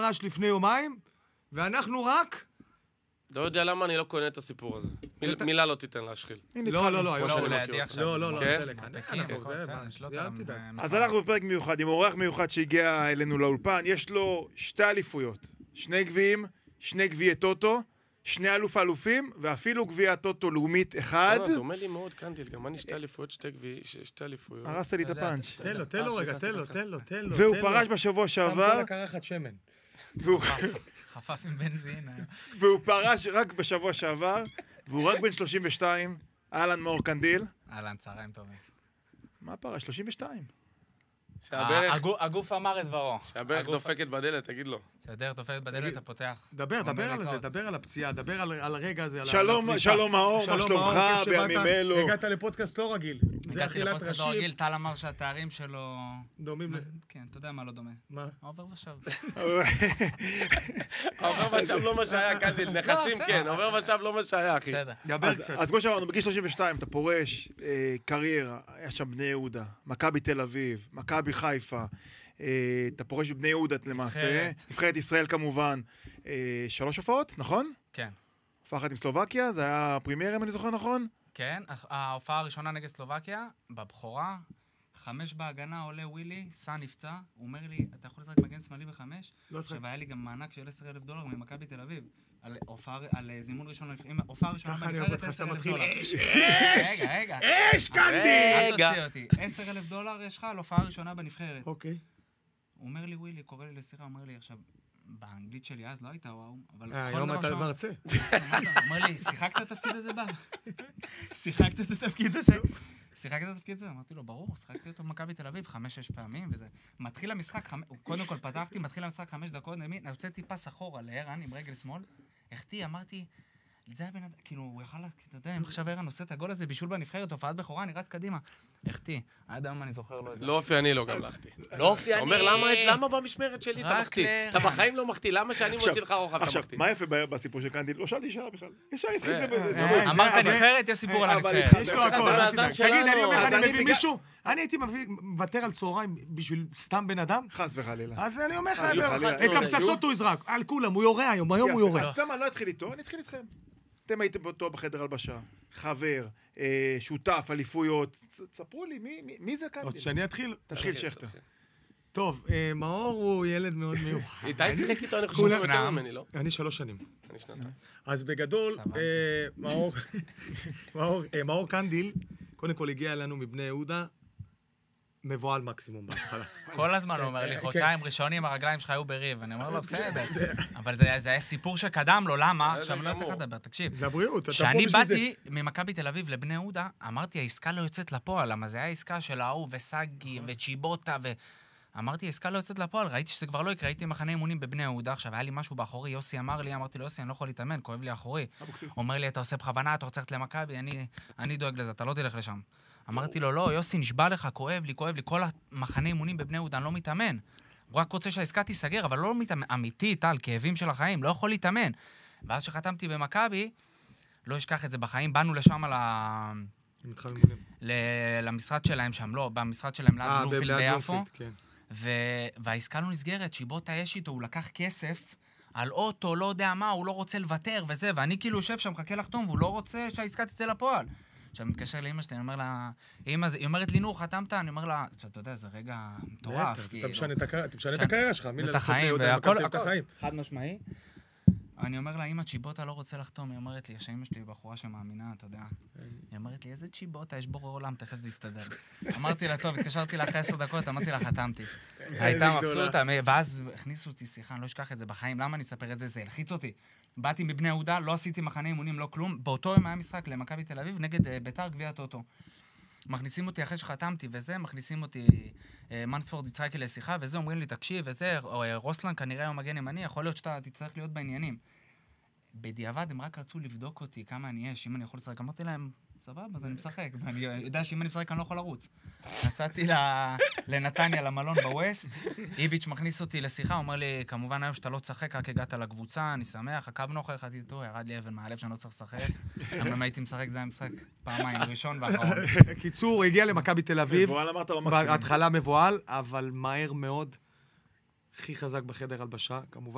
פרש לפני יומיים, ואנחנו רק... לא יודע למה אני לא קונה את הסיפור הזה. מילה לא תיתן להשחיל. לא, אז אנחנו בפרק מיוחד, עם אורח מיוחד שהגיע אלינו לאולפן, יש לו 2 אליפויות, 2 גביעים, 2 גביעי טוטו, 2 אלופים, ואפילו גביע טוטו לאומית 1. דומה לי מאוד קנדיל, גם אני 2 אליפויות, 2 אליפויות. הרסת לי את הפאנץ'. תן לו רגע, תן לו. והוא פרש בשבוע שעבר. שם לקרחת שמן. חפף עם בנזין. והוא פרש רק בשבוע שעבר, והוא רק בן 32, אהלן מאור קנדיל. אהלן, צהריים טובים. מה פרש? 32. הגוף אמר את דברו. שהברך דופקת בדלת, תגיד לו. שהדרך דופקת בדלת, אתה פותח. דבר על זה, דבר על הפציעה, דבר על הרגע הזה. שלום מאור, מה שלומך בימים אלו? הגעת לפודקאסט לא רגיל. זה אכילת ראשים. טל אמר שהתארים שלו... דומים ל... כן, אתה יודע מה לא דומה. מה? עובר ושב. עובר ושב לא מה שהיה, קנדיל, נחצים כן, עובר ושב לא מה שהיה, אחי. בסדר. אז כמו שאמרנו, בגיל 32 אתה פורש, קריירה, היה שם בני יהודה, מכבי תל אביב, מכבי חיפה, אתה פורש בבני יהודה למעשה, נבחרת ישראל כמובן, 3 הופעות, נכון? כן. הופעה אחת עם סלובקיה, זה היה פרימייר אם אני זוכר נכון? כן, ההופעה הראשונה נגד סלובקיה, בבחורה, 5 בהגנה עולה ווילי, סע נפצע, הוא אומר לי, אתה יכול לשחק מגן שמאלי ב5? עכשיו היה לי גם מענק של $10,000 ממכבי תל אביב, על זימון ראשון, הופעה ראשונה בנבחרת $10,000. רגע. אש, קנדיל! אל תוציא אותי, $10,000 יש לך על הופעה ראשונה בנבחרת. אוקיי. הוא אומר לי, ווילי, קורא לי לשיחה, הוא אומר לי, עכשיו, באנגלית שלי אז לא הייתה וואו, אבל... היום אתה מרצה. הוא אומר לי, שיחקת את התפקיד הזה בה? שיחקת את התפקיד הזה? אמרתי לו, ברור, שיחקתי אותו במכבי תל אביב 5-6 פעמים, וזה... מתחיל המשחק, קודם כל פתחתי, מתחיל המשחק 5 דקות, הוצאתי פס אחורה לערן עם רגל שמאל, החטיא, אמרתי, זה היה בן אדם, כאילו, הוא יכל, אתה יודע, אם עכשיו ערן עושה את הגול הזה, בישול בנבחרת, הופעת בכורה, אני רץ קדימה. החטיא, עד היום אני זוכר לו את זה. לא אופייני לו גם לחטיא. לא אופייני. אומר, למה במשמרת שלי אתה מחטיא? אתה בחיים לא מחטיא, למה שאני מוציא לך רוחב אתה מחטיא? עכשיו, מה יפה בסיפור של קנדיל? לא שאלתי שאלה בכלל. ישר התחיל זה. אמרת נבחרת, יש סיפור על הנבחרת. יש לו הכל, תגיד, אני אומר לך, אני מביא מישהו, אני הייתי מוותר על צהריים בשביל סתם בן אדם? חס וחלילה. אז אני אומר לך, את הפצצות הוא יזרק, על כולם, הוא יורה היום הוא יורה. אז תמה, לא אתחיל איתו, אני אתחיל איתכם. אתם הייתם אותו בחדר הלבשה, חבר, שותף, אליפויות, תספרו לי, מי זה קנדיל? רוצה שאני אתחיל? תתחיל שכתר. טוב, מאור הוא ילד מאוד מיוחד. איתי שיחק איתו, אני חושב יותר ממני, לא? אני 3 שנים. אני 2. אז בגדול, מאור קנדיל, קודם כל הגיע אלינו מבני יהודה, מבועל מקסימום בהתחלה. כל הזמן הוא אומר לי, חודשיים ראשונים הרגליים שלך היו בריב, אני אומר לו, בסדר. אבל זה היה סיפור שקדם לו, למה? עכשיו אני לא יודע איך לדבר, תקשיב. לבריאות, כשאני באתי ממכבי תל אביב לבני יהודה, אמרתי, העסקה לא יוצאת לפועל, למה זה היה עסקה של ההוא וסגי וצ'יבוטה אמרתי, העסקה לא יוצאת לפועל, ראיתי שזה כבר לא יקרה, הייתי מחנה אימונים בבני יהודה, עכשיו היה לי משהו באחורי, יוסי אמר לי, אמרתי לו, יוסי, אני לא יכול להתאמן, כואב לי האחורי. הוא אומר לי, אתה עושה בכוונה, אתה רוצה ללכת למכבי, אני דואג לזה, אתה לא תלך לשם. אמרתי לו, לא, יוסי, נשבע לך, כואב לי, כל המחנה אימונים בבני יהודה, אני לא מתאמן. הוא רק רוצה שהעסקה תיסגר, אבל לא מתאמן, אמיתי, טל, כאבים של החיים, לא יכול להתאמן. ואז שחתמתי במכבי, לא אשכח את זה בחיים, באנו לשם למשרד שלהם שם, לא, במשרד שלהם ליד בלומפילד ביפו. והעסקה לא נסגרת, שיבוטה יש איתו, הוא לקח כסף על אוטו, לא יודע מה, הוא לא רוצה לוותר וזה, ואני כאילו יושב שם, מחכה לחתום, והוא לא רוצה שהעסקה תצא לפועל. עכשיו, אני מתקשר לאמא שלי, אני אומר לה, היא אומרת לי, נו, חתמת? אני אומר לה, אתה יודע, זה רגע מטורף. אתה משנה את הקריירה שלך, את החיים, והכל, חד משמעי. אני אומר לה, אמא, צ'יבוטה לא רוצה לחתום, היא אומרת לי, שאמא שלי בחורה שמאמינה, אתה יודע. היא אומרת לי, איזה צ'יבוטה, יש בורא עולם, תכף זה יסתדר. אמרתי לה, טוב, התקשרתי לה אחרי 10 דקות, אמרתי לה, חתמתי. הייתה מבסוטה, ואז הכניסו אותי שיחה, אני לא אשכח את זה בחיים, למה אני אספר את זה? זה הלחיץ אותי. באתי מבני יהודה, לא עשיתי מחנה אימונים, לא כלום. באותו יום היה משחק למכבי תל אביב נגד ביתר גביע טוטו. מכניסים אותי אחרי שחתמתי וזה, מכניסים אותי מנספורד יצחקי לשיחה וזה, אומרים לי, תקשיב וזה, רוסלן כנראה הוא מגן ימני, יכול להיות שאתה תצטרך להיות בעניינים. בדיעבד הם רק רצו לבדוק אותי כמה אני יש, אם אני יכול לשחק. אמרתי להם, סבבה, אז אני משחק, ואני יודע שאם אני משחק אני לא יכול לרוץ. נסעתי לנתניה, למלון בווסט, איביץ' מכניס אותי לשיחה, הוא אומר לי, כמובן היום שאתה לא תשחק, רק הגעת לקבוצה, אני שמח, עקבנו אחריך, איתו, ירד לי אבן מהלב שאני לא צריך לשחק. אם הייתי משחק, זה היה משחק פעמיים, ראשון ואחרון. קיצור, הגיע למכבי תל אביב, בהתחלה מבועל, אבל מהר מאוד, הכי חזק בחדר הלבשה, כמובן.